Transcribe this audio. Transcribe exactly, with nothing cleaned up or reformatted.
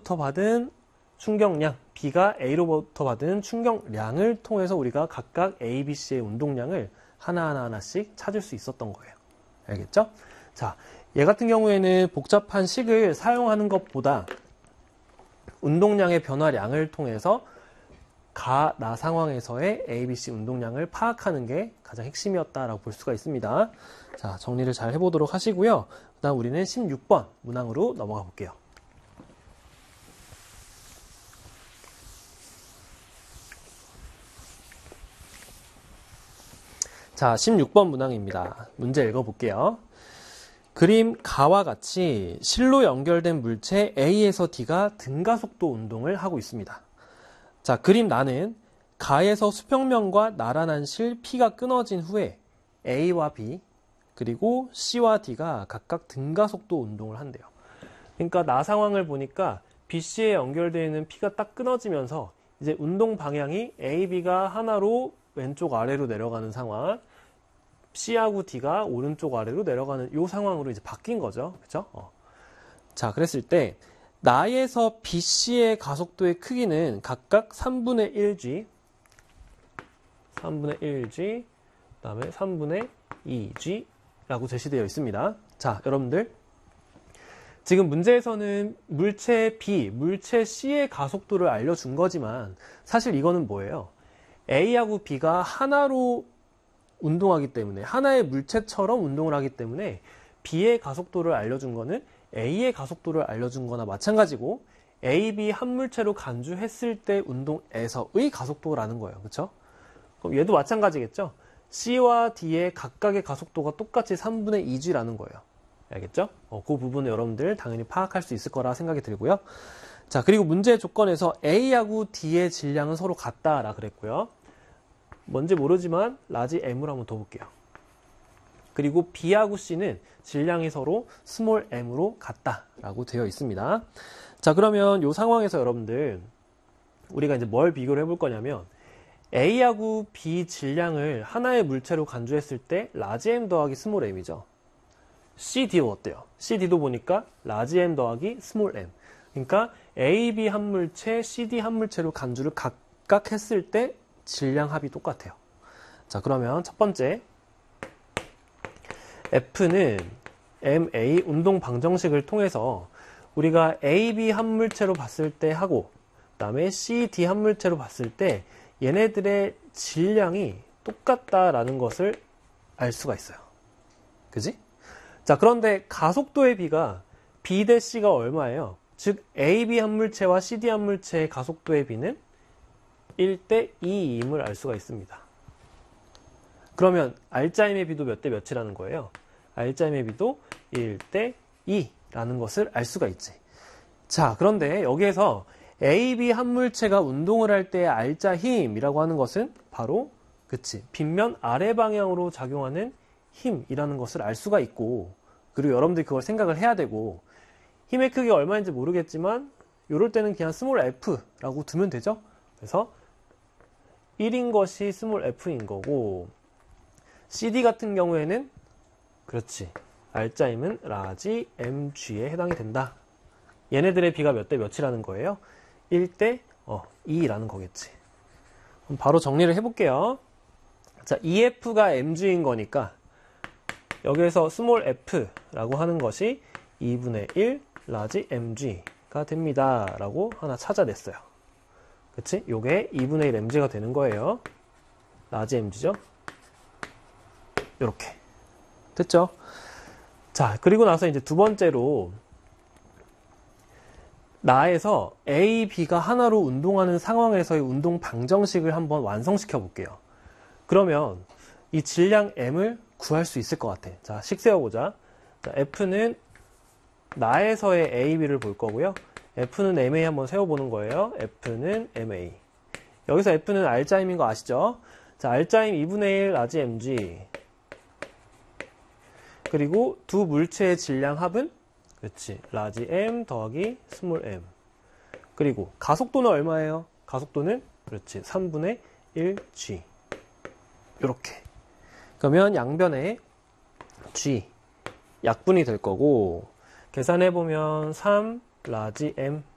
B로부터 받은 충격량, B가 A로부터 받은 충격량을 통해서 우리가 각각 A, B, C의 운동량을 하나하나 하나씩 찾을 수 있었던 거예요. 알겠죠? 자, 얘 같은 경우에는 복잡한 식을 사용하는 것보다 운동량의 변화량을 통해서 가, 나 상황에서의 A, B, C 운동량을 파악하는 게 가장 핵심이었다라고 볼 수가 있습니다. 자, 정리를 잘 해보도록 하시고요. 그 다음 우리는 십육 번 문항으로 넘어가 볼게요. 자, 십육 번 문항입니다. 문제 읽어볼게요. 그림 가와 같이 실로 연결된 물체 A에서 D가 등가속도 운동을 하고 있습니다. 자, 그림 나는 가에서 수평면과 나란한 실 P가 끊어진 후에 A와 B 그리고 C와 D가 각각 등가속도 운동을 한대요. 그러니까 나 상황을 보니까 B, C에 연결되어 있는 P가 딱 끊어지면서 이제 운동 방향이 A, B가 하나로 왼쪽 아래로 내려가는 상황, C하고 D가 오른쪽 아래로 내려가는 이 상황으로 이제 바뀐 거죠. 그죠? 어. 자, 그랬을 때 나에서 B, C의 가속도의 크기는 각각 삼분의 일 지, 삼분의 일 지, 그 다음에 삼분의 이 지라고 제시되어 있습니다. 자, 여러분들. 지금 문제에서는 물체 B, 물체 C의 가속도를 알려준 거지만 사실 이거는 뭐예요? A하고 B가 하나로 운동하기 때문에 하나의 물체처럼 운동을 하기 때문에 B의 가속도를 알려준 거는 A의 가속도를 알려준 거나 마찬가지고 A, B 한 물체로 간주했을 때 운동에서의 가속도라는 거예요. 그렇죠? 그럼 얘도 마찬가지겠죠? C와 D의 각각의 가속도가 똑같이 삼분의 이 지라는 거예요. 알겠죠? 어, 그 부분을 여러분들 당연히 파악할 수 있을 거라 생각이 들고요. 자, 그리고 문제의 조건에서 A하고 D의 질량은 서로 같다라 그랬고요. 뭔지 모르지만 라지 M으로 한번 더 볼게요. 그리고 B하고 C는 질량이 서로 스몰 m으로 같다라고 되어 있습니다. 자, 그러면 이 상황에서 여러분들 우리가 이제 뭘 비교를 해볼 거냐면 A하고 B 질량을 하나의 물체로 간주했을 때 라지 M 더하기 스몰 m이죠. C, D도 어때요? C, D도 보니까 라지 M 더하기 스몰 m. 그러니까 A, B 한 물체, C, D 한 물체로 간주를 각각 했을 때 질량 합이 똑같아요. 자, 그러면 첫 번째 F는 엠에이 운동 방정식을 통해서 우리가 A, B 한 물체로 봤을 때 하고 그 다음에 C, D 한 물체로 봤을 때 얘네들의 질량이 똑같다라는 것을 알 수가 있어요. 그지? 자, 그런데 가속도의 비가 B 대 C가 얼마예요? 즉 A, B 한 물체와 C, D 한 물체의 가속도의 비는 일 대 이임을 알 수가 있습니다. 그러면 R자임의 비도 몇 대 몇이라는 거예요? R자임의 비도 일 대 이라는 것을 알 수가 있지. 자, 그런데 여기에서 A, B 한 물체가 운동을 할 때의 R자 힘이라고 하는 것은 바로 그치 빗면 아래 방향으로 작용하는 힘이라는 것을 알 수가 있고, 그리고 여러분들이 그걸 생각을 해야 되고, 힘의 크기가 얼마인지 모르겠지만 이럴 때는 그냥 스몰 f라고 두면 되죠. 그래서 일인 것이 스몰 f인 거고, 씨디 같은 경우에는 그렇지 R자임은 라지 mg에 해당이 된다. 얘네들의 비가 몇 대 몇이라는 거예요? 일 대 이라는 거겠지. 그럼 바로 정리를 해볼게요. 자, 이에프가 mg인 거니까 여기에서 스몰 f라고 하는 것이 이분의 일 라지 mg가 됩니다 라고 하나 찾아냈어요. 그치? 요게 이분의 일 mg가 되는 거예요. 라지 mg죠? 요렇게 됐죠? 자, 그리고 나서 이제 두 번째로 나에서 A, B가 하나로 운동하는 상황에서의 운동 방정식을 한번 완성시켜 볼게요. 그러면 이 질량 M을 구할 수 있을 것 같아. 자, 식 세워보자. 자, F는 나에서의 A, B를 볼 거고요. F는 엠에이 한번 세워보는 거예요. F는 엠에이. 여기서 F는 R자임인 거 아시죠? 자, R자임 이분의 일 라지 mg. 그리고 두 물체의 질량 합은 그렇지 라지 m 더하기 스몰 m. 그리고 가속도는 얼마예요? 가속도는 그렇지 삼분의 일 지. 요렇게. 그러면 양변에 g 약분이 될 거고, 계산해 보면 삼 라지 m